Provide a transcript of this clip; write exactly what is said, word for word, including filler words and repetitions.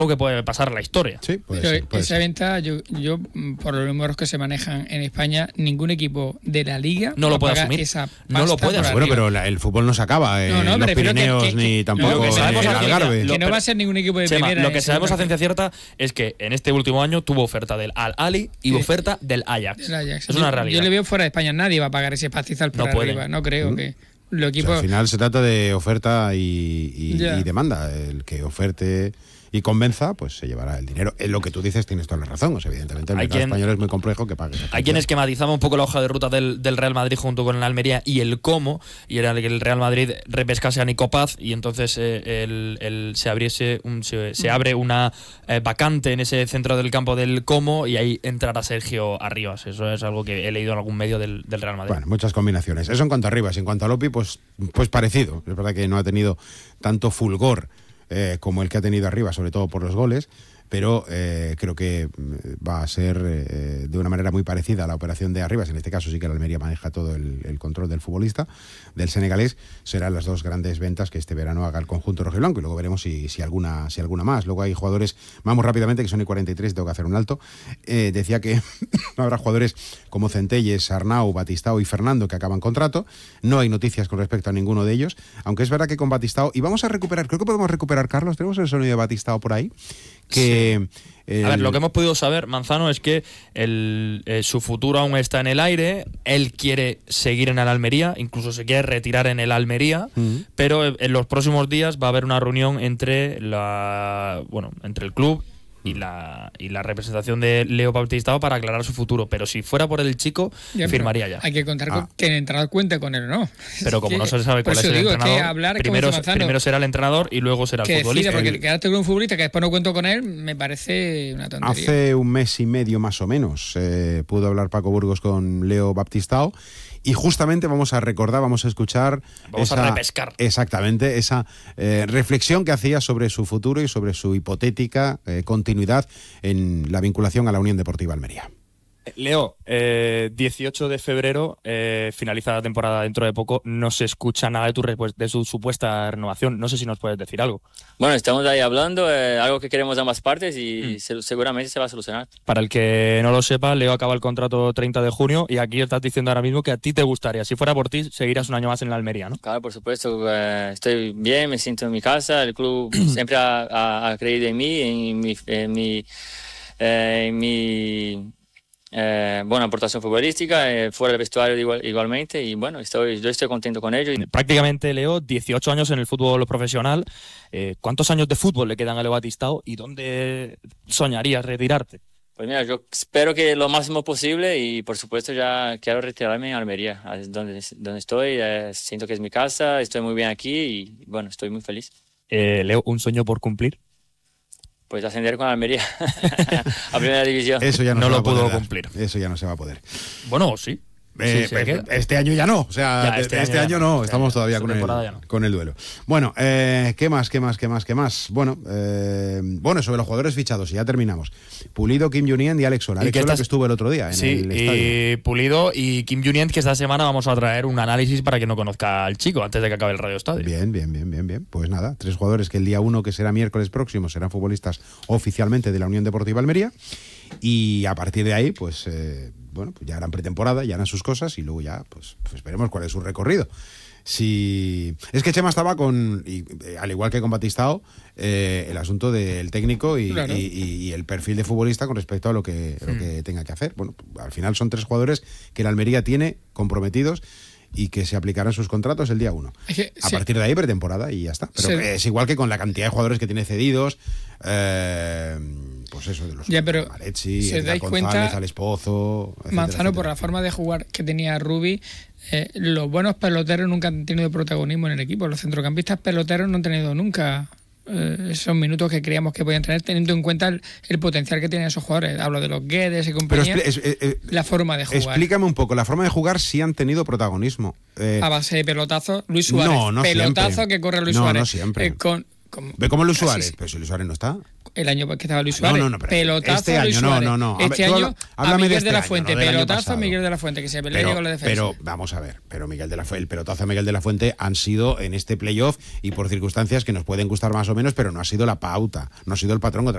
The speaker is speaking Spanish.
que puede pasar a la historia. Sí, puede Pero ser, puede esa ser. venta, yo, yo, por los números que se manejan en España, ningún equipo de la liga No lo va a puede pagar asumir. esa No lo pasta puede por asumir. Bueno, arriba. pero la- el fútbol no se acaba en No, no, me los refiero que- Pirineos que- ni que- tampoco lo que en sabemos el a ciencia- Algarve. lo- Que no pero- va a ser ningún equipo de Chema, primera. lo que en sabemos a segunda ciencia cierta es que en este último año tuvo oferta del Al-Ali y Sí. oferta del Ajax. del Ajax. Es Yo- una realidad. Yo le veo fuera de España. Nadie va a pagar ese pastizal por No pueden. arriba. No creo Mm. que los O sea, equipos... al final se trata de oferta y, y- Ya. y demanda. El que oferte y convenza, pues se llevará el dinero. En lo que tú dices tienes toda la razón. O sea, evidentemente el Hay mercado quien- español es muy complejo que pague. esa Hay cantidad. quienes que matizaban un poco la hoja de ruta del, del Real Madrid junto con el Almería y el cómo, y era que el Real Madrid repescase a Nico Paz y entonces eh, el, el- se abriese un, se, se abre una eh, vacante en ese centro del campo del cómo y ahí entrará Sergio Arribas. Eso es algo que he leído en algún medio del, del Real Madrid. Bueno, muchas combinaciones. Eso en cuanto a Rivas. En cuanto a Lopi, pues, pues parecido. Es verdad que no ha tenido tanto fulgor eh, como el que ha tenido arriba, sobre todo por los goles, pero eh, creo que mm, va a ser eh, de una manera muy parecida a la operación de Arribas. En este caso sí que la Almería maneja todo el, el control del futbolista, del senegalés. Serán las dos grandes ventas que este verano haga el conjunto rojiblanco y luego veremos si, si, alguna, si alguna más. Luego hay jugadores, vamos rápidamente, que son el cuarenta y tres, tengo que hacer un alto. Eh, decía que no habrá jugadores como Centelles, Arnau, Batistao y Fernando que acaban contrato. No hay noticias con respecto a ninguno de ellos, aunque es verdad que con Batistao, y vamos a recuperar, creo que podemos recuperar, Carlos, tenemos el sonido de Batistao por ahí, que... El... A ver, lo que hemos podido saber, Manzano, es que el, eh, su futuro aún está en el aire. Él quiere seguir en el Almería, incluso se quiere retirar en el Almería, Uh-huh. pero en los próximos días va a haber una reunión entre la, bueno, entre el club y la y la representación de Leo Baptistao para aclarar su futuro. Pero si fuera por el chico, Ya, firmaría ya. Hay que contar Ah. con que el entrenador cuente con él o no. Pero como no se sabe Por cuál es eso el digo, es que entrenador, hablar, como primero, dice Manzano, primero será el entrenador y luego será que el futbolista. decida, porque El- quedarte con un futbolista que después no cuento con él me parece una tontería. Hace un mes y medio más o menos eh, pudo hablar Paco Burgos con Leo Baptistao y justamente vamos a recordar, vamos a escuchar Vamos a esa, repescar. exactamente esa eh, reflexión que hacía sobre su futuro y sobre su hipotética eh, continuidad en la vinculación a la Unión Deportiva Almería. Leo, eh, dieciocho de febrero eh, finaliza la temporada dentro de poco. No se escucha nada de tu, repu- de su supuesta renovación. No sé si nos puedes decir algo. Bueno, estamos ahí hablando, eh, algo que queremos ambas partes y Mm. se- seguramente se va a solucionar. Para el que no lo sepa, Leo acaba el contrato treinta de junio y aquí estás diciendo ahora mismo que a ti te gustaría, si fuera por ti, seguirías un año más en la Almería, ¿no? Claro, por supuesto, eh, estoy bien, me siento en mi casa, el club siempre ha, ha- ha creído en mí, en mi, en mi, eh, en mi eh, buena aportación futbolística, eh, fuera del vestuario igual- igualmente y bueno, estoy, yo estoy contento con ello. Y Prácticamente, Leo, dieciocho años en el fútbol profesional. Eh, ¿Cuántos años de fútbol le quedan a Leo Baptistao y dónde soñarías retirarte? pues mira, yo espero que lo máximo posible y por supuesto ya quiero retirarme en Almería, es donde, donde estoy, eh, siento que es mi casa, estoy muy bien aquí y bueno, estoy muy feliz. Eh, Leo, ¿un sueño por cumplir? Pues ascender con Almería a primera división. Eso ya no, No se lo va a poder pudo dar. cumplir. Eso ya no se va a poder. Bueno, sí. Eh, Sí, sí, hay eh, que- este año ya no, o sea, Ya, de- este este, año año, ya no, no, este estamos año, todavía esta con el, temporada ya no. con el duelo. Bueno, eh, ¿qué más, qué más, qué más, qué más? Bueno, eh, bueno, sobre los jugadores fichados, y ya terminamos. Pulido, Kim Junien y Alex Sola. Y Alex que Sola estás- que estuvo el otro día en Sí, el estadio. y Pulido y Kim Junien, que esta semana vamos a traer un análisis para que no conozca al chico antes de que acabe el Radio Estadio. Bien, bien, bien, bien, bien. Pues nada, tres jugadores que el día uno, que será miércoles próximo, serán futbolistas oficialmente de la Unión Deportiva Almería. Y a partir de ahí, pues eh, bueno, pues ya harán pretemporada, ya harán sus cosas y luego ya, pues, pues veremos cuál es su recorrido. Si es que Chema estaba con, y, eh, al igual que con Batistao, eh, el asunto del técnico y, Claro. y- y- y el perfil de futbolista con respecto a lo que, lo que tenga que hacer. Bueno, al final son tres jugadores que la Almería tiene comprometidos y que se aplicarán sus contratos el día uno. Es que, A sí, partir de ahí, pretemporada y ya está. Pero Sí. es igual que con la cantidad de jugadores que tiene cedidos, eh, pues eso, de los Ya, pero Maletsi, si os Edgar dais González, cuenta, Alex Pozo, etcétera, Manzano, por etcétera. la forma de jugar que tenía Rubi, eh, los buenos peloteros nunca han tenido protagonismo en el equipo. Los centrocampistas peloteros no han tenido nunca eh, esos minutos que creíamos que podían tener, teniendo en cuenta el, el potencial que tienen esos jugadores. Hablo de los Guedes y Pero compañía. expli- es- eh, eh, La forma de jugar. explícame un poco, la forma de jugar sí han tenido protagonismo. Eh, A base de pelotazos. Luis Suárez. No, no pelotazo siempre. que corre Luis No, Suárez. no siempre. Eh, con, con- Ve como Luis casi Suárez, pero si Luis Suárez no está. El año que estaba Luis No, Suárez. no, no, pero pelotazo este a Luis año, no, Suárez. no, no. A ver, Este tú año habla- a háblame de Miguel este de la año, Fuente. no del año Pelotazo a pasado. Miguel de la Fuente, que se pelea Pero, con la defensa. pero vamos a ver, pero Miguel de la Fu- el pelotazo a Miguel de la Fuente han sido en este playoff y por circunstancias que nos pueden gustar más o menos, pero no ha sido la pauta, no ha sido el patrón. Otra